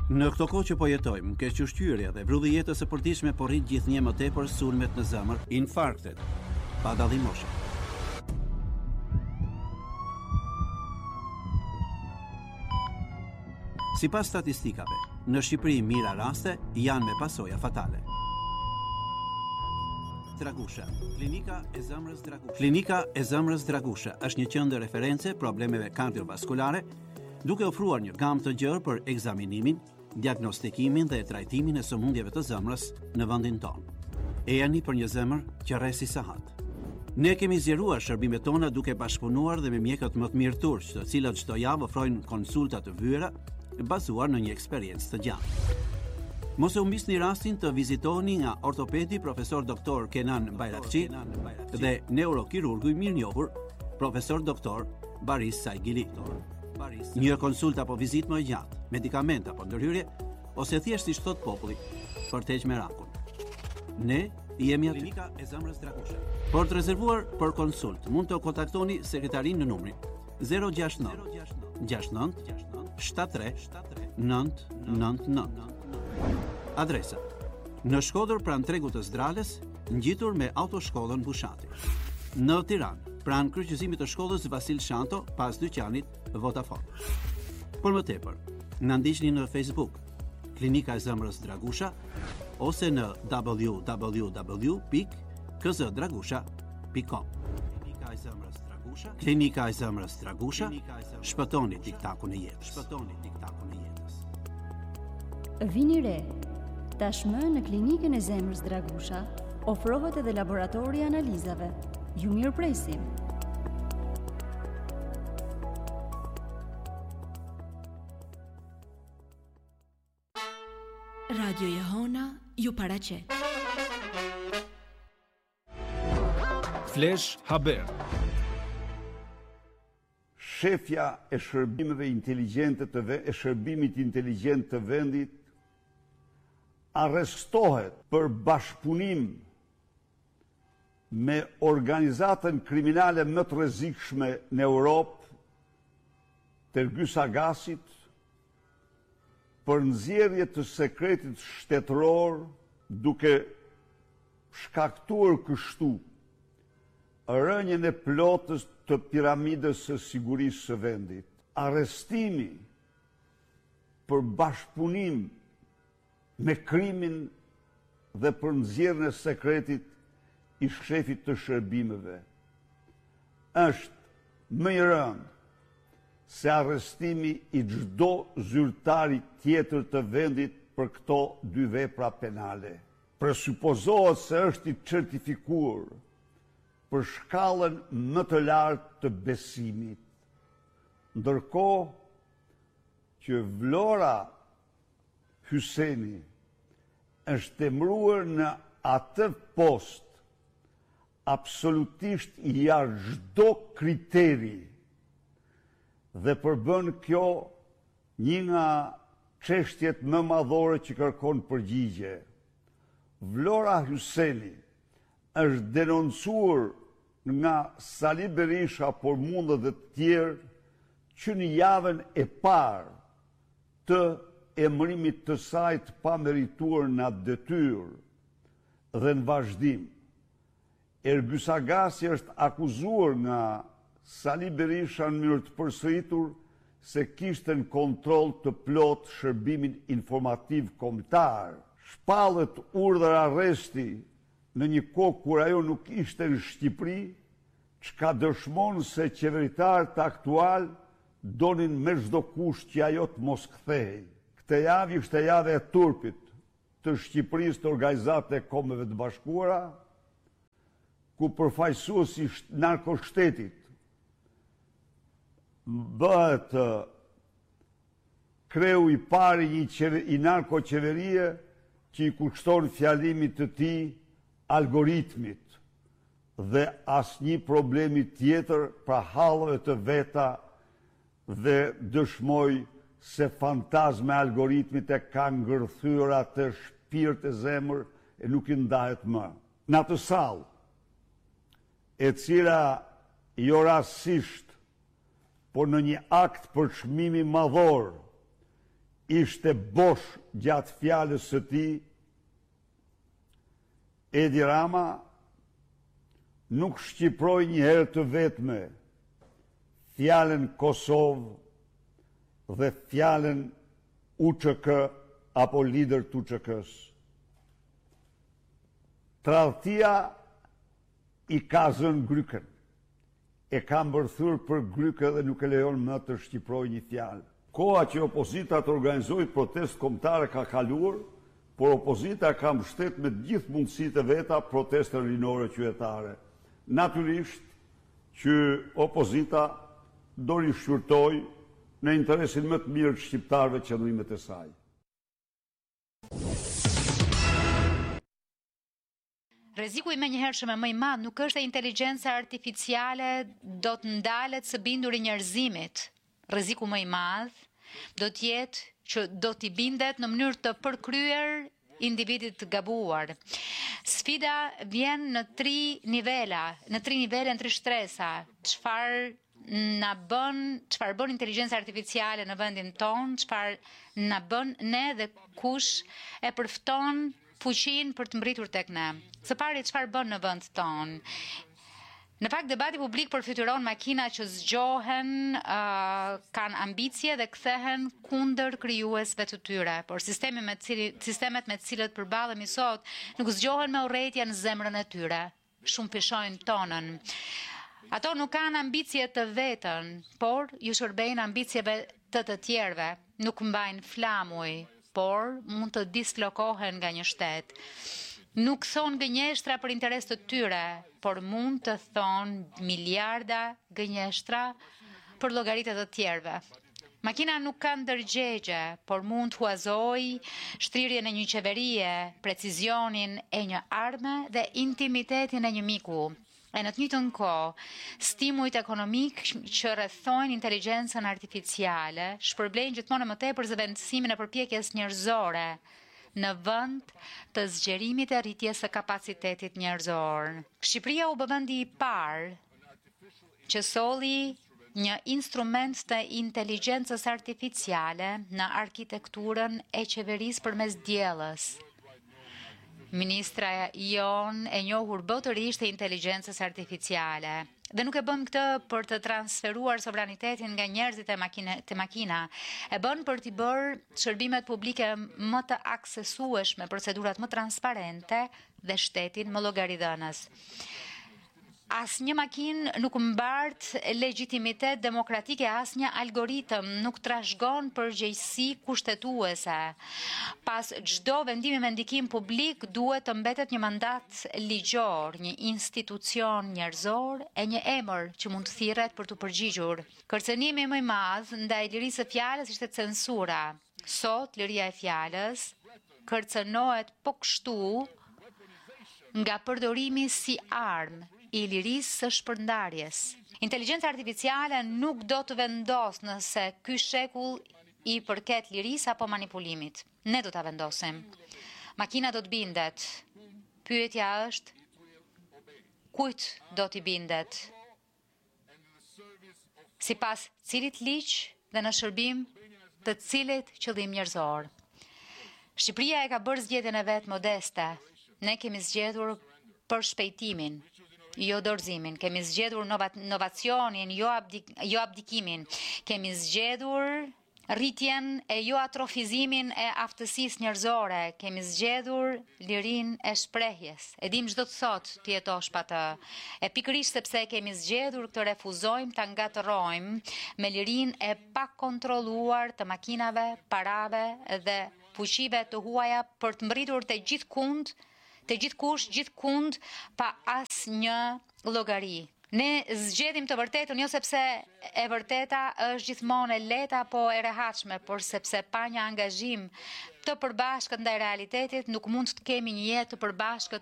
Në këto kohë që po jetojmë, kequshqyrja dhe vrulli jetës së përditshme po rrit gjithnjë më tepër sulmet në zemër, infarktet, pa dallim moshe. Sipas statistikave, në Shqipëri mira raste janë me pasoja fatale. Dragusha. Klinika e zemrës Dragusha. Klinika e zemrës Dragusha është një qendër referencë problemeve kardiovaskulare, duke ofruar një gamë të gjerë për ekzaminimin, diagnostikimin dhe trajtimin e sëmundjeve të zemrës në vendin tonë. E jani për një zemër që rresi sahat. Ne kemi zgjeruar shërbimet tona duke bashkëpunuar dhe me mjekët më të mirë turq, të cilët çdo javë ofrojnë konsulta të vëra bazuar në një eksperiencë të gjatë. Mos e humbisni rastin të vizitoni nga ortopedi profesor doktor Kenan Bayrakçi dhe neurokirurgu i mirënjohur profesor doktor Baris Saigili. Një konsulta apo vizitë më e gjatë, medikament apo ndërhyrje, ose thjesht si thot populli, për të heqë merakun. Ne jemi aty. Klinika e zemrës Dragusha. Për të rezervuar për konsult, mund të kontaktoni sekretarin në numrin 069 69 73 999. Adresa: në Shkodër pranë tregut të Zdrales, ngjitur me autoshkollën Bushati. Në Tiranë, pranë kryqëzimit të shkollës Vasil Shanto, pas dyqanit Vodafone. Për më tepër, na ndiqni në Facebook, Klinika e zemrës Dragusha, ose në www.kzdragusha.com. Klinika e zemrës Dragusha. Klinika e zemrës Dragusha. Shpëtoni tiktakun e jetës. Shpëtoni tiktakun e jetës. Vini re. Tashmë në Klinikën e zemrës Dragusha ofrohet edhe laboratori i analizave. Ju mirëpresim. Radio Jehona ju paraqet. Flash Haber. Shefja e shërbimeve inteligjente e shërbimit inteligjent të vendit arrestohet për bashkëpunim me organizatën kriminale më të rrezikshme në Europë, Tergys Agasit, për nxjerrje të sekretit shtetëror, duke shkaktuar kështu rënjen e plotës të piramidës së sigurisë së vendit. Arrestimi për bashkëpunim me krimin dhe për nxjerrjen e sekretit i shefit të shërbimeve është më i rëndë se arrestimi i çdo zyrtari tjetër të vendit për këto dy vepra penale. Presupozohet se është i certifikuar për shkallën më të lartë të besimit, ndërkohë që Vlora Hyseni është emëruar në atë post absolutisht i jashtë çdo kriteri dhe përbën kjo një nga çështjet më madhore që kërkon përgjigje. Vlora Hyseni është denoncuar nga Sali Berisha, por mund dhe të tjerë, që në javën e parë të emërimit të saj të pamerituar në detyrë dhe në vazhdim. Ergys Agasi është akuzuar nga Sali Berisha në mënyrë të përsëritur se kishte në kontroll të plot shërbimin informativ kombëtar. Shpallet urdhër arresti në një kohë kur ajo nuk ishte në Shqipëri, çka dëshmon se qeveritarët aktual donin me çdo kusht që ajo të mos kthehej. Këtë javë ishte javë e turpit të Shqipërisë të Organizatës e Kombeve të Bashkuara, ku përfaqësuesi narkoshtetit bëhet kreu i parë i narkoqeverie që i kushton fjalimit të tij algoritmit dhe asnjë problemi tjetër pra hallëve të veta dhe dëshmoj se fantazma e algoritmit e ka ngërthyer atë shpirt e zemër e nuk i ndahet më. Në atë sallë, e cila jo rastësisht, por në një akt për çmimi madhor, ishte bosh gjatë fjalës së tij, Edi Rama nuk shqiproi një herë të vetme fjalën Kosovë dhe fjalën UÇK apo lider të UÇK-s. Tradhtia i ka zënë grykën, e ka mbërthur për grykë dhe nuk e lejon më të shqiprojë një fjalë. Koha që opozita të organizojë protestë kombëtare ka kaluar, por opozita ka mbështet me të gjithë mundësitë e veta protestën rinore qytetare. Natyrisht që opozita do rishqyrtoj në interesin më të mirë të shqiptarëve qëndrimet e saj. Rreziku i menjëhershëm e më i madh nuk është e inteligjenca artificiale do të ndalet së binduri njerëzimit. Rreziku më i madh do të jetë që do t'i bindet në mënyrë të përkryer individit të gabuar. Sfida vjen në tri nivele, në tri shtresa. Çfarë bën inteligjenca artificiale në vendin tonë, çfarë na bën ne dhe kush e përfton fuqinë për të mbritur tek ne. Së pari, çfarë bën në vend tonë? Në fakt, debati publik përfituron makina që zgjohen, kanë ambicie dhe kthehen kundër krijuesve të tyre, por sistemet me të cilët përballemi sot nuk zgjohen me urrëtia në zemrën e tyre. Shumë pishojnë tonën. Ato nuk kanë ambicie të vetën, por ju shërbejnë ambicieve të tjerëve. Nuk mbajnë flamuj, por mund të dislokohen nga një shtet. Nuk thonë gënjeshtra për interes të tyre, por mund të thonë miliarda gënjeshtra për llogaritë të tjerëve. Makina nuk ka ndërgjegje, por mund të huazojë shtrirjen e një qeverie, precizionin e një arme dhe intimitetin e një miku. E në të njëjtën kohë, stimujt ekonomik që rrethojnë inteligjencën artificiale shpërblejnë gjithmonë më tepër zëvendësimin e përpjekjes njerëzore në vend të zgjerimit e rritjes së kapacitetit njerëzor. Shqipëria u bë vendi i parë që solli një instrument të inteligjencës artificiale në arkitekturën e qeverisë përmes diellës. Ministra jon e njohur botërisht e inteligjencës artificiale. Dhe nuk e bën këtë për të transferuar sovranitetin nga njerëzit te makina. E bën për t'i bërë shërbimet publike më të aksesueshme, procedurat më transparente dhe shtetin më llogaridhënës. Asnjë makinë nuk mbart legjitimitet demokratike, asnjë algoritëm nuk trashëgon përgjegjësi kushtetuese. Pas çdo vendimi me ndikim publik duhet të mbetet një mandat ligjor, një institucion njerëzor e një emër që mund të thirret për të përgjigjur. Kërcënimi më i madh ndaj lirisë së fjalës ishte censura. Sot liria e fjalës kërcënohet po kështu nga përdorimi si armë i lirisë së shpërndarjes. Inteligjenca artificiale nuk do të vendos nëse ky shekull i përket lirisë apo manipulimit. Ne do ta vendosim. Makina do të bindet. Pyetja është, kujt do t'i bindet? Sipas cilit ligj dhe në shërbim të cilit qëllim njerëzor. Shqipëria e ka bërë zgjedhjen e vet modeste. Ne kemi zgjedhur për shpejtimin, jo dorëzimin. Kemi zgjedhur inovacionin, jo abdikimin. Kemi zgjedhur rritjen e jo atrofizimin e aftësisë njerëzore. Kemi zgjedhur lirinë e shprehjes. E dim çdo të thotë të jetosh pa të. E pikërisht sepse kemi zgjedhur këtë refuzojmë ta ngatërrojmë me lirinë e pakontrolluar të makinave, parave dhe fuqive të huaja për të mbërritur të gjithkush, gjithkund, pa asnjë llogari. Ne zgjedhim të vërtetën jo sepse e vërteta është gjithmonë e lehtë apo e rehatshme, por sepse pa një angazhim të përbashkët ndaj realitetit nuk mund të kemi një jetë të përbashkët